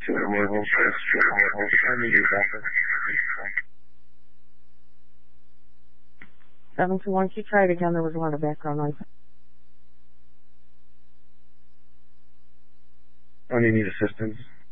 Once you try it again, there was a lot of background noise. Oh, you need assistance?